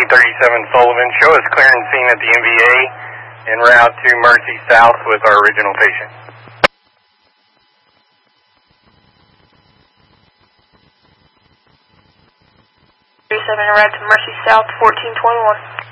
337 Sullivan. Show us clearance scene at the MVA en route to Mercy South with our original patient. 37 en route to Mercy South, 1421.